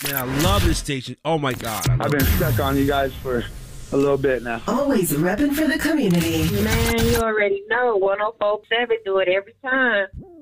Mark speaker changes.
Speaker 1: Man, I love this station. Oh, my God.
Speaker 2: I've been stuck on you guys for a little bit now.
Speaker 3: Always repping for the community.
Speaker 4: Man, you already know. 104.7 do it every time.